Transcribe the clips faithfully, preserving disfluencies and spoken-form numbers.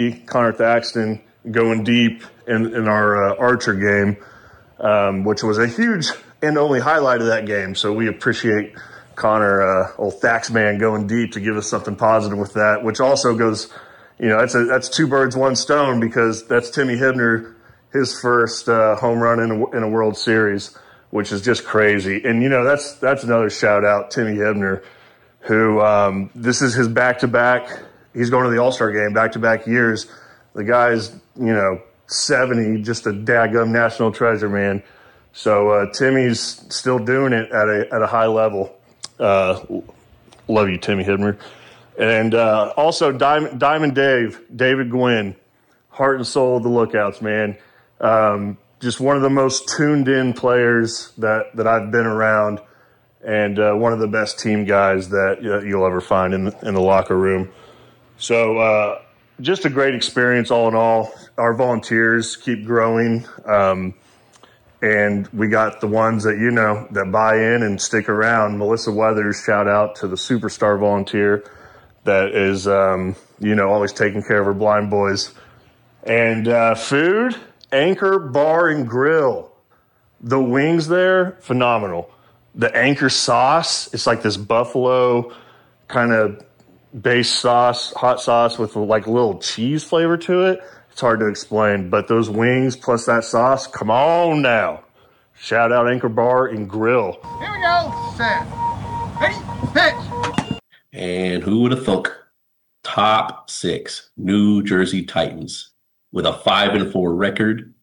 Connor Thaxton going deep in, in our uh, Archer game, um, which was a huge and only highlight of that game. So we appreciate Connor, uh, old Thax man, going deep to give us something positive with that, which also goes, you know, that's a, that's two birds, one stone, because that's Timmy Hibner, his first uh, home run in a, in a World Series, which is just crazy. And, you know, that's that's another shout out, Timmy Hibner, who um, this is his back-to-back. He's going to the All-Star game back-to-back years. The guy's, you know, seventy, just a daggum national treasure, man. So uh, Timmy's still doing it at a at a high level. Uh, love you, Timmy Hibner. And uh, also Diamond, Diamond Dave, David Gwynn, heart and soul of the Lookouts, man. Um, just one of the most tuned-in players that, that I've been around, and uh, one of the best team guys that uh, you'll ever find in the, in the locker room. So uh, just a great experience all in all. Our volunteers keep growing, um, and we got the ones that, you know, that buy in and stick around. Melissa Weathers, shout out to the superstar volunteer that is, um, you know, always taking care of her blind boys. And uh, food, Anchor Bar and Grill. The wings there, phenomenal. The Anchor sauce, it's like this buffalo kind of base sauce, hot sauce with like a little cheese flavor to it. It's hard to explain, but those wings plus that sauce, come on now. Shout out Anchor Bar and Grill. Here we go. Set. Ready? Pitch. And who would have thunk? Top six New Jersey Titans with a five and four record,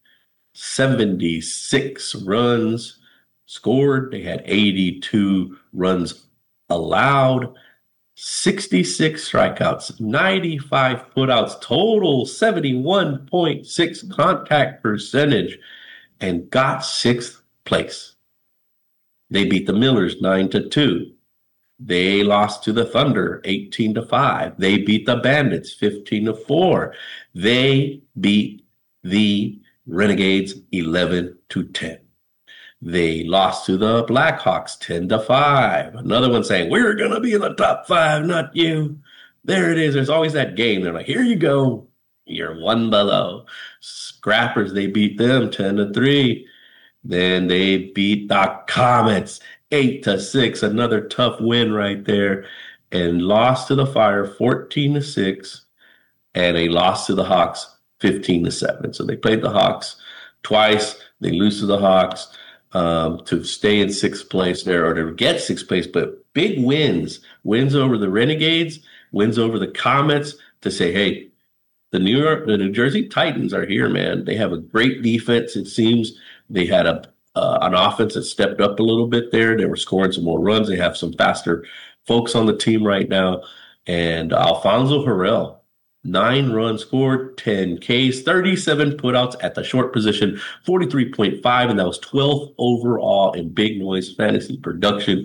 seventy-six runs scored. They had eighty-two runs allowed, sixty-six strikeouts, ninety-five putouts, total seventy-one point six contact percentage, and got sixth place. They beat the Millers nine to two. They lost to the Thunder eighteen to five. They beat the Bandits fifteen to four. They beat the Renegades eleven to ten. They lost to the Blackhawks ten to five. Another one saying, we're going to be in the top five, not you. There it is. There's always that game. They're like, here you go. You're one below. Scrappers, they beat them ten to three. Then they beat the Comets eight to six. Another tough win right there. And lost to the Fire fourteen to six. And they lost to the Hawks fifteen to seven. So they played the Hawks twice. They lose to the Hawks um, to stay in sixth place there, or to get sixth place. But big wins, wins over the Renegades, wins over the Comets, to say, hey, the New York, the New Jersey Titans are here, man. They have a great defense. It seems they had a uh, an offense that stepped up a little bit there. They were scoring some more runs. They have some faster folks on the team right now. And Alfonso Harrell, nine runs scored, ten Ks, thirty-seven putouts at the short position, forty-three point five, and that was twelfth overall in Big Noise Fantasy production.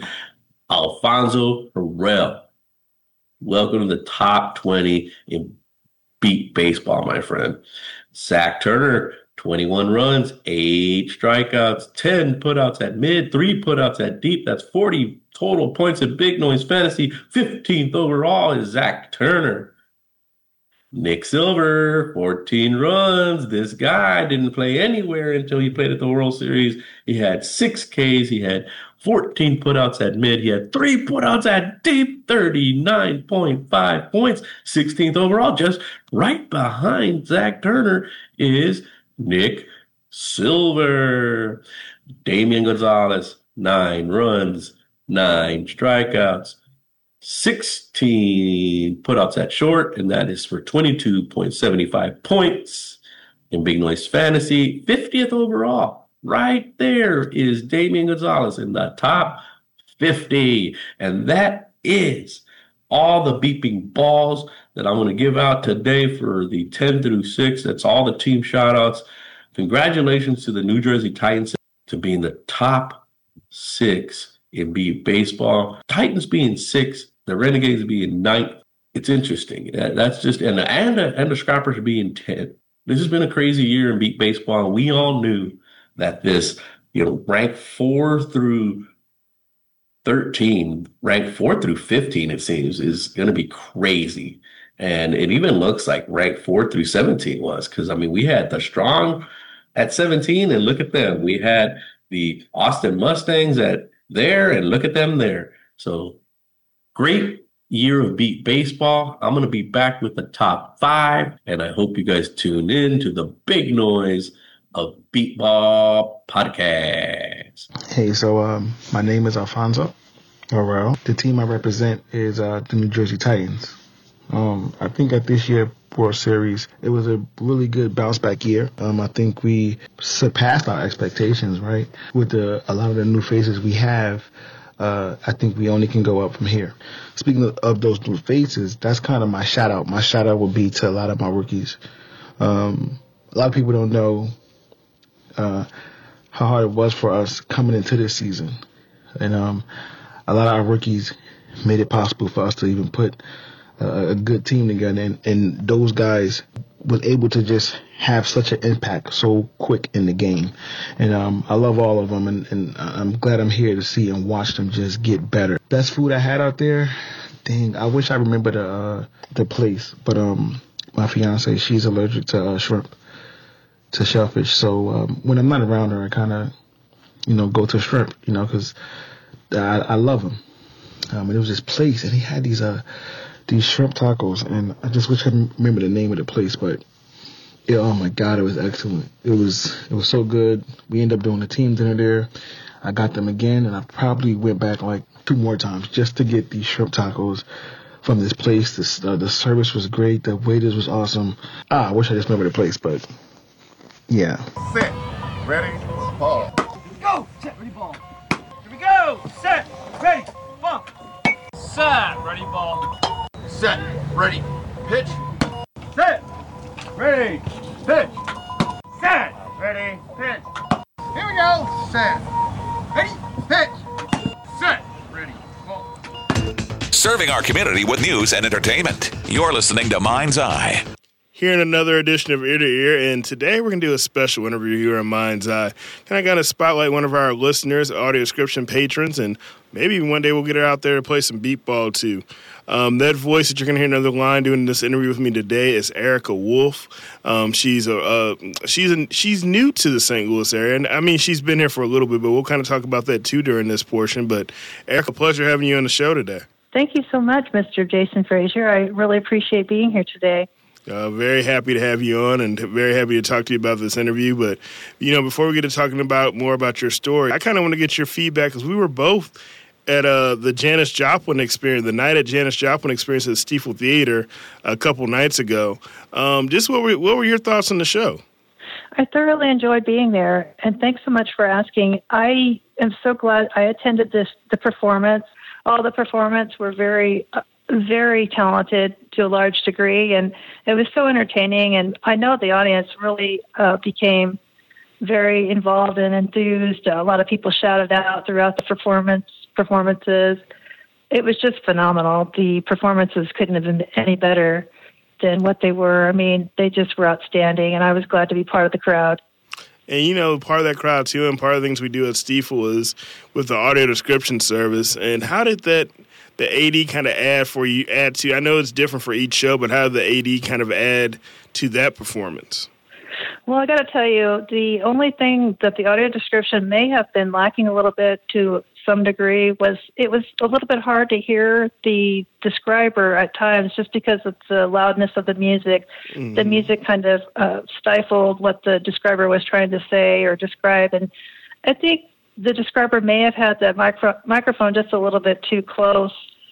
Alfonso Harrell, welcome to the top twenty in beat baseball, my friend. Zach Turner, twenty-one runs, eight strikeouts, ten putouts at mid, three putouts at deep. That's forty total points in Big Noise Fantasy. fifteenth overall is Zach Turner. Nick Silver, fourteen runs. This guy didn't play anywhere until he played at the World Series. He had six Ks. He had fourteen putouts at mid. He had three putouts at deep, thirty-nine point five points, sixteenth overall. Just right behind Zach Turner is Nick Silver. Damian Gonzalez, nine runs, nine strikeouts, sixteen putouts at short, and that is for twenty-two point seven five points in Big Noise Fantasy. fiftieth overall. Right there is Damian Gonzalez in the top fifty. And that is all the beeping balls that I'm going to give out today for the ten through six. That's all the team shout-outs. Congratulations to the New Jersey Titans to being the top six in beat baseball. Titans being six, the Renegades being ninth. It's interesting. That's just, and the, and the, and the Scrappers being ten. This has been a crazy year in beat baseball. We all knew that this, you know, ranked four through thirteen, ranked four through fifteen, it seems, is going to be crazy. And it even looks like ranked four through seventeen was, because I mean, we had the Strong at seventeen, and look at them. We had the Austin Mustangs at there, and look at them there. So great year of Beat Baseball. I'm going to be back with the top five, and I hope you guys tune in to the big noise of Beat Ball Podcast. Hey, so um, my name is Alfonso Morel. The team I represent is uh, the New Jersey Titans. Um, I think at this year World Series, it was a really good bounce back year. Um, I think we surpassed our expectations, right? With the, a lot of the new faces we have, uh, I think we only can go up from here. Speaking of, of those new faces, that's kind of my shout out. My shout out would be to a lot of my rookies. Um, a lot of people don't know uh, how hard it was for us coming into this season. And um, a lot of our rookies made it possible for us to even put Uh, a good team together, and, and those guys was able to just have such an impact so quick in the game. And um, I love all of them, and, and I'm glad I'm here to see and watch them just get better. Best food I had out there, dang, I wish I remember the uh, the place, but um, my fiance, she's allergic to uh, shrimp, to shellfish. So um, when I'm not around her, I kind of, you know, go to shrimp, you know, because I, I love them. Um, and it was this place, and he had these uh. these shrimp tacos, and I just wish I could remember the name of the place, but it, oh my God, it was excellent. It was it was so good. We ended up doing a team dinner there. I got them again, and I probably went back like two more times just to get these shrimp tacos from this place. This, uh, the service was great. The waiters was awesome. Ah, I wish I just remember the place, but yeah. Set, ready, ball. Go! Set, ready, ball. Here we go! Set, ready, ball. Set, ready, ball. Set, ready, pitch. Set, ready, pitch. Set, ready, pitch. Here we go. Set, ready, pitch. Set, ready, ball. Serving our community with news and entertainment. You're listening to Mind's Eye. Here in another edition of Ear to Ear, and today we're going to do a special interview here on Mind's Eye. Kind of going to spotlight one of our listeners, audio description patrons, and maybe one day we'll get her out there to play some beat ball too. Um, that voice that you're going to hear another line doing this interview with me today is Erica Wolf. Um, she's a uh, she's a, she's new to the Saint Louis area, and I mean she's been here for a little bit, but we'll kind of talk about that too during this portion. But Erica, pleasure having you on the show today. Thank you so much, Mister Jason Frazier. I really appreciate being here today. Uh, very happy to have you on, and very happy to talk to you about this interview. But, you know, before we get to talking about more about your story, I kind of want to get your feedback, because we were both at uh, the Janis Joplin experience, the night at Janis Joplin experience at Stiefel Theater a couple nights ago. Um, just what were, what were your thoughts on the show? I thoroughly enjoyed being there, and thanks so much for asking. I am so glad I attended this the performance. All the performance were very uh, very talented to a large degree, and it was so entertaining, and I know the audience really uh, became very involved and enthused. A lot of people shouted out throughout the performance performances. It was just phenomenal. The performances couldn't have been any better than what they were. I mean, they just were outstanding, and I was glad to be part of the crowd. And, you know, part of that crowd, too, and part of the things we do at Stiefel is with the audio description service. And how did that the A D kind of add for you, add to, I know it's different for each show, but how did the A D kind of add to that performance? Well, I got to tell you, the only thing that the audio description may have been lacking a little bit to some degree was it was a little bit hard to hear the describer at times just because of the loudness of the music. Mm-hmm. The music kind of uh, stifled what the describer was trying to say or describe. And I think the describer may have had the micro- microphone just a little bit too close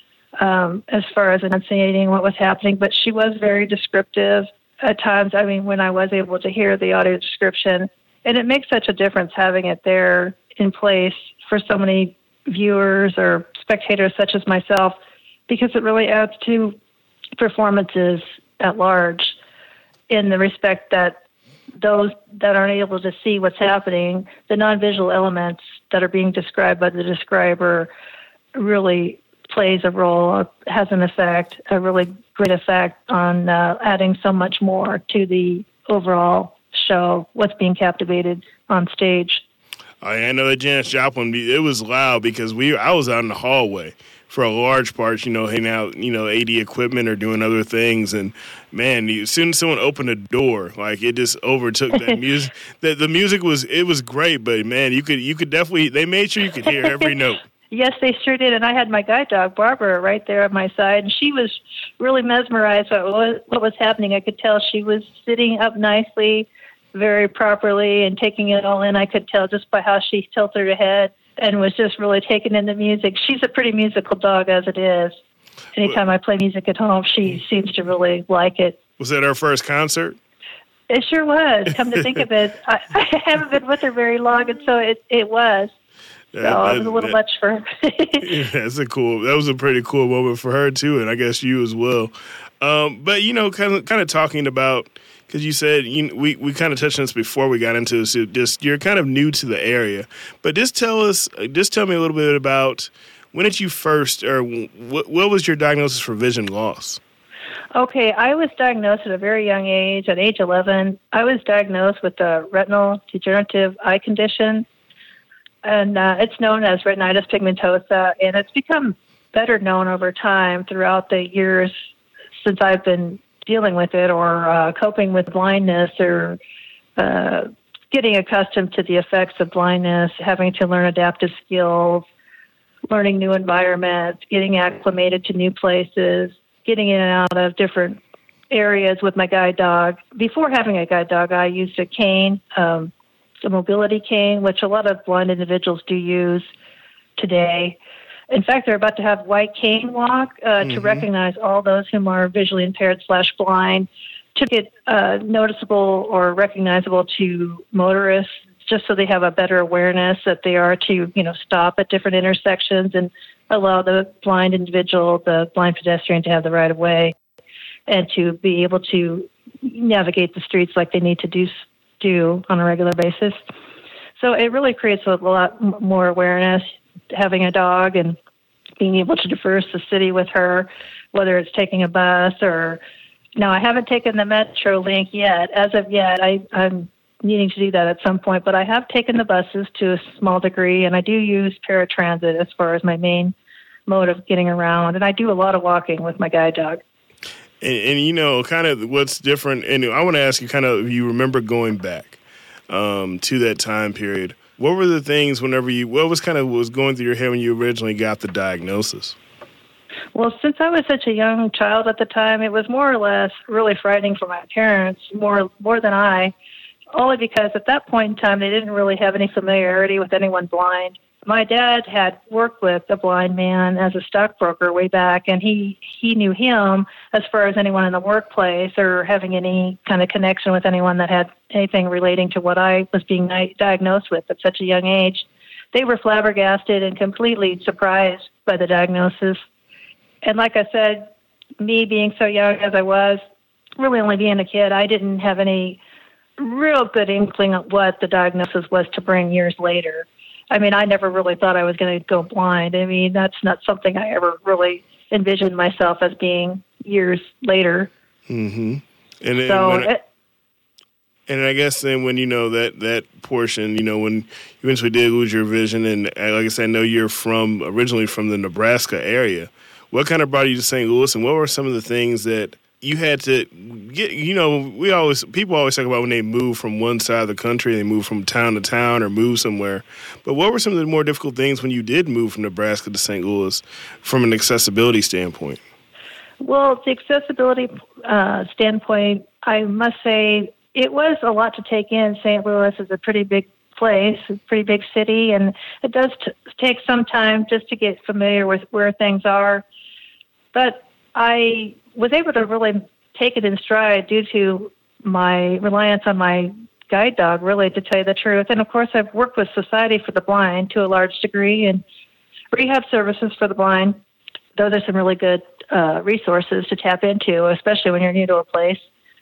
um, as far as enunciating what was happening, but she was very descriptive at times. I mean, when I was able to hear the audio description, and it makes such a difference having it there in place for so many viewers or spectators such as myself, because it really adds to performances at large in the respect that those that aren't able to see what's happening, the non-visual elements that are being described by the describer really plays a role, has an effect, a really great effect on uh, adding so much more to the overall show, what's being captivated on stage. I know that Janis Joplin, it was loud because we I was out in the hallway for a large part, you know, hanging out, you know, A D equipment or doing other things. And, man, as soon as someone opened a door, like, it just overtook that music. The, the music was, it was great, but, man, you could you could definitely, they made sure you could hear every note. Yes, they sure did. And I had my guide dog, Barbara, right there at my side, and she was really mesmerized by what, what was happening. I could tell she was sitting up nicely, very properly, and taking it all in. I could tell just by how she tilted her head and was just really taking in the music. She's a pretty musical dog as it is. Anytime I play music at home, she seems to really like it. Was that her first concert? It sure was. Come to think of it, I, I haven't been with her very long, and so it, it was. So that, it was a little that, much for her. Yeah, that's a cool. That was a pretty cool moment for her too, and I guess you as well. Um, but you know, kind of, kind of talking about, because you said you know, we we kind of touched on this before we got into this. So just you're kind of new to the area, but just tell us, just tell me a little bit about when did you first, or what, what was your diagnosis for vision loss? Okay, I was diagnosed at a very young age. At age eleven, I was diagnosed with a retinal degenerative eye condition. And uh, it's known as retinitis pigmentosa, and it's become better known over time throughout the years since I've been dealing with it or uh, coping with blindness or uh, getting accustomed to the effects of blindness, having to learn adaptive skills, learning new environments, getting acclimated to new places, getting in and out of different areas with my guide dog. Before having a guide dog, I used a cane, um, a mobility cane, which a lot of blind individuals do use today. In fact, they're about to have white cane walk uh, mm-hmm. to recognize all those whom are visually impaired slash blind, to get uh, noticeable or recognizable to motorists, just so they have a better awareness that they are to, you know, stop at different intersections and allow the blind individual, the blind pedestrian, to have the right of way and to be able to navigate the streets like they need to do do on a regular basis. So it really creates a lot more awareness, having a dog and being able to traverse the city with her, whether it's taking a bus or, now I haven't taken the Metro Link yet. As of yet, I, I'm needing to do that at some point, but I have taken the buses to a small degree, and I do use paratransit as far as my main mode of getting around, and I do a lot of walking with my guide dog. And, and, you know, kind of what's different, and I want to ask you kind of, if you remember going back um, to that time period, what were the things whenever you, what was kind of was going through your head when you originally got the diagnosis? Well, since I was such a young child at the time, it was more or less really frightening for my parents, more more than I, only because at that point in time, they didn't really have any familiarity with anyone blind. My dad had worked with a blind man as a stockbroker way back, and he, he knew him as far as anyone in the workplace or having any kind of connection with anyone that had anything relating to what I was being di- diagnosed with at such a young age. They were flabbergasted and completely surprised by the diagnosis. And like I said, me being so young as I was, really only being a kid, I didn't have any real good inkling of what the diagnosis was to bring years later. I mean, I never really thought I was going to go blind. I mean, that's not something I ever really envisioned myself as being years later. Mm-hmm. And so, when, it, and I guess then when, you know, that, that portion, you know, when you eventually did lose your vision, and like I said, I know you're from, originally from the Nebraska area. What kind of brought you to Saint Louis, and what were some of the things that you had to get? You know, we always people always talk about when they move from one side of the country, they move from town to town or move somewhere. But what were some of the more difficult things when you did move from Nebraska to Saint Louis from an accessibility standpoint? Well, the accessibility uh, standpoint, I must say it was a lot to take in. Saint Louis is a pretty big place, a pretty big city, and it does t- take some time just to get familiar with where things are. But I was able to really take it in stride due to my reliance on my guide dog, really, to tell you the truth. And, of course, I've worked with Society for the Blind to a large degree and rehab services for the blind. Those are some really good uh, resources to tap into, especially when you're new to a place.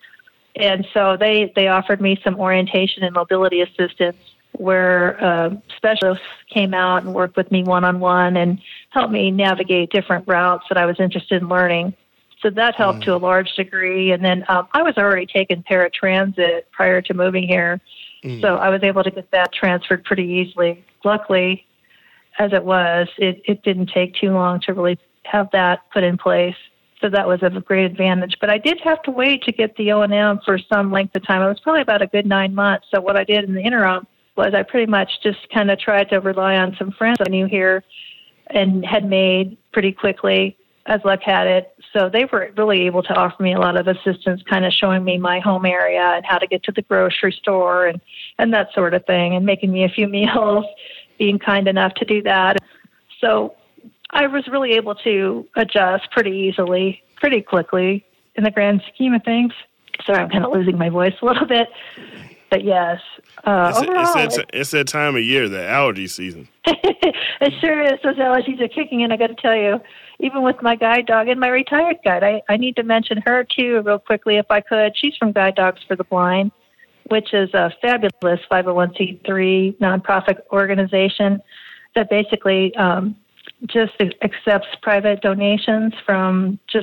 And so they, they offered me some orientation and mobility assistance where uh, specialists came out and worked with me one-on-one and helped me navigate different routes that I was interested in learning. So that helped mm. to a large degree. And then um, I was already taking paratransit prior to moving here. Mm. So I was able to get that transferred pretty easily. Luckily, as it was, it, it didn't take too long to really have that put in place. So that was a great advantage. But I did have to wait to get the O and M for some length of time. It was probably about a good nine months. So what I did in the interim was I pretty much just kind of tried to rely on some friends I knew here and had made pretty quickly, as luck had it. So they were really able to offer me a lot of assistance, kind of showing me my home area and how to get to the grocery store and, and that sort of thing, and making me a few meals, being kind enough to do that. So I was really able to adjust pretty easily, pretty quickly in the grand scheme of things. Sorry, I'm kind of losing my voice a little bit. But yes, uh, it's, overall, it's, that, it's that time of year, the allergy season. It sure is. Those allergies are kicking in, I got to tell you. Even with my guide dog and my retired guide. I, I need to mention her, too, real quickly, if I could. She's from Guide Dogs for the Blind, which is a fabulous five oh one c three nonprofit organization that basically um, just accepts private donations from just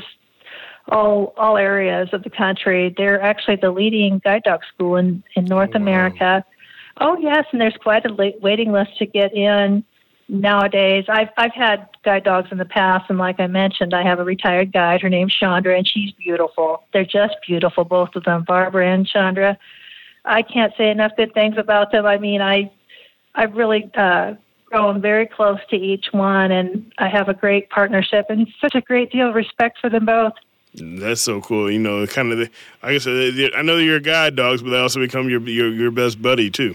all all areas of the country. They're actually the leading guide dog school in, in North wow. America. Oh, yes, and there's quite a late waiting list to get in nowadays. I've I've had guide dogs in the past, and like I mentioned, I have a retired guide. Her name's Chandra, and she's beautiful. They're just beautiful, both of them, Barbara and Chandra. I can't say enough good things about them. I mean, I, I've really uh, grown very close to each one, and I have a great partnership and such a great deal of respect for them both. That's so cool. You know, kind of, the, like I said, I know you're guide dogs, but they also become your, your your best buddy, too.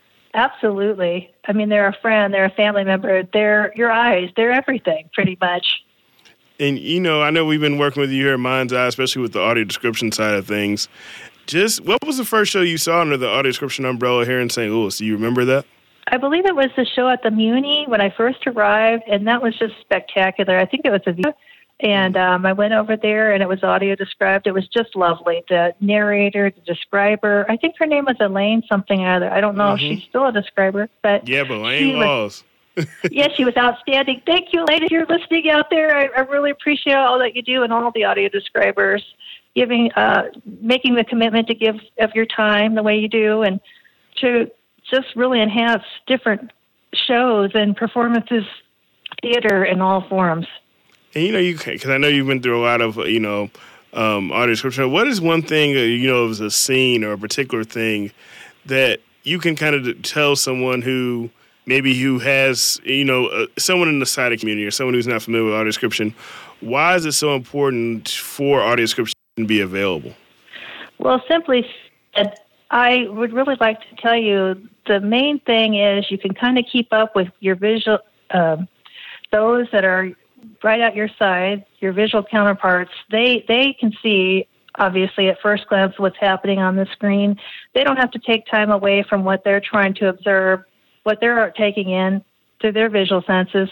Absolutely. I mean, they're a friend. They're a family member. They're your eyes. They're everything, pretty much. And, you know, I know we've been working with you here at Mind's Eye, especially with the audio description side of things. Just, what was the first show you saw under the audio description umbrella here in Saint Louis? Do you remember that? I believe it was the show at the Muni when I first arrived, and that was just spectacular. I think it was a view. And um, I went over there, and it was audio described. It was just lovely. The narrator, the describer, I think her name was Elaine something or other. I don't know mm-hmm. if she's still a describer. But yeah, but Elaine was. Yeah, she was outstanding. Thank you, Elaine, if you're listening out there. I, I really appreciate all that you do and all the audio describers, giving, uh, making the commitment to give of your time the way you do and to just really enhance different shows and performances, theater in all forms. And, you know, you because I know you've been through a lot of, you know, um, audio description. What is one thing, you know, as a scene or a particular thing that you can kind of tell someone who maybe who has, you know, uh, someone in the sighted community or someone who's not familiar with audio description, why is it so important for audio description to be available? Well, simply said, I would really like to tell you the main thing is you can kind of keep up with your visual, uh, those that are right at your side, your visual counterparts. They they can see, obviously, at first glance what's happening on the screen. They don't have to take time away from what they're trying to observe, what they're taking in through their visual senses.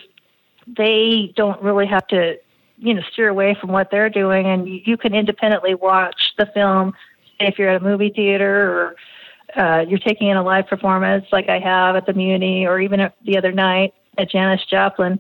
They don't really have to, you know, steer away from what they're doing, and you, you can independently watch the film. If you're at a movie theater or uh, you're taking in a live performance like I have at the Muni or even the other night at Janis Joplin,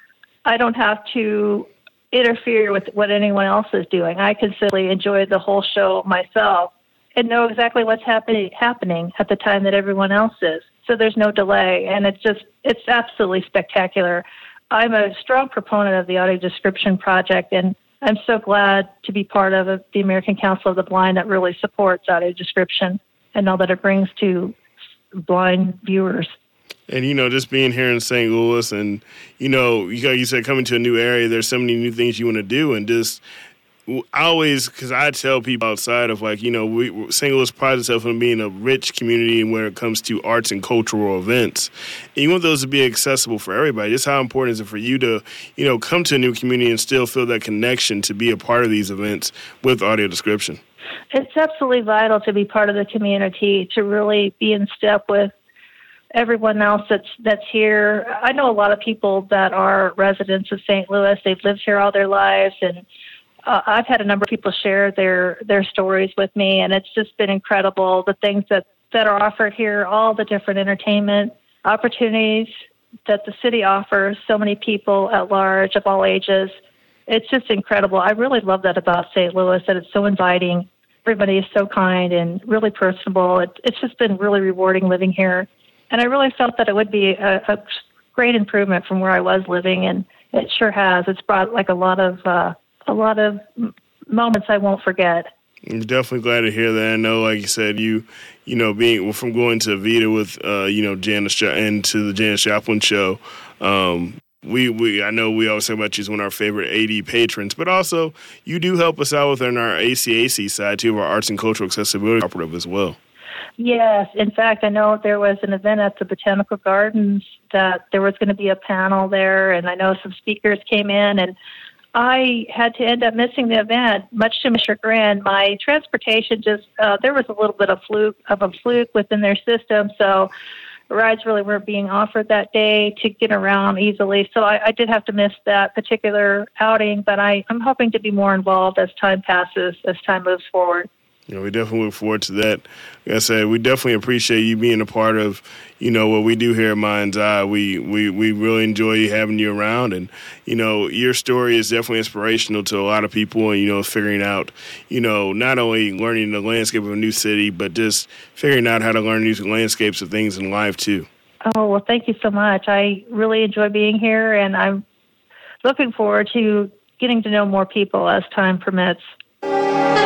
I don't have to interfere with what anyone else is doing. I can simply enjoy the whole show myself and know exactly what's happening happening at the time that everyone else is. So there's no delay, and it's just it's absolutely spectacular. I'm a strong proponent of the audio description project, and I'm so glad to be part of the American Council of the Blind that really supports audio description and all that it brings to blind viewers. And, you know, just being here in Saint Louis and, you know, you, you said coming to a new area, there's so many new things you want to do. And just, I always, because I tell people outside of, like, you know, we, Saint Louis prides itself on being a rich community when it comes to arts and cultural events. And you want those to be accessible for everybody. Just how important is it for you to, you know, come to a new community and still feel that connection to be a part of these events with audio description? It's absolutely vital to be part of the community, to really be in step with everyone else that's that's here. I know a lot of people that are residents of Saint Louis. They've lived here all their lives, and uh, I've had a number of people share their their stories with me, and it's just been incredible, the things that, that are offered here, all the different entertainment opportunities that the city offers so many people at large of all ages. It's just incredible. I really love that about Saint Louis, that it's so inviting everybody is so kind and really personable. It, it's just been really rewarding living here. And I really felt that it would be a, a great improvement from where I was living, and it sure has. It's brought like a lot of uh, a lot of moments I won't forget. I'm definitely glad to hear that. I know, like you said, you, you know, being from going to Vita with, uh, you know, Janice and to the Janis Joplin show. Um, we, we, I know we always talk about you as one of our favorite A D patrons, but also you do help us out within our A C A C side too, of our Arts and Cultural Accessibility Cooperative as well. Yes. In fact, I know there was an event at the Botanical Gardens that there was going to be a panel there, and I know some speakers came in, and I had to end up missing the event, much to my chagrin. My transportation just, uh, there was a little bit of fluke of a fluke within their system, so rides really weren't being offered that day to get around easily. So I, I did have to miss that particular outing, but I, I'm hoping to be more involved as time passes, as time moves forward. You know, we definitely look forward to that. Like I said, we definitely appreciate you being a part of, you know, what we do here at Mind's Eye. We, we, we really enjoy having you around. And, you know, your story is definitely inspirational to a lot of people and, you know, figuring out, you know, not only learning the landscape of a new city, but just figuring out how to learn new landscapes of things in life, too. Oh, well, thank you so much. I really enjoy being here, and I'm looking forward to getting to know more people as time permits.